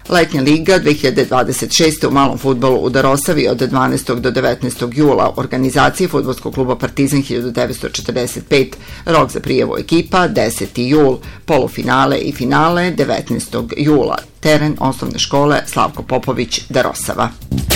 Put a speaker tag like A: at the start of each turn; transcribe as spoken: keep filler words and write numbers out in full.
A: Letnja liga dve hiljade dvadeset šeste. u malom fudbalu u Darosavi od dvanaestog do devetnaestog jula, organizacije Fudbalskog kluba Partizan hiljadu devetsto četrdeset pet. Rok za prijavu ekipa deseti jul, polufinale i finale devetnaestog jula. Teren osnovne škole Slavko Popović, Darosava.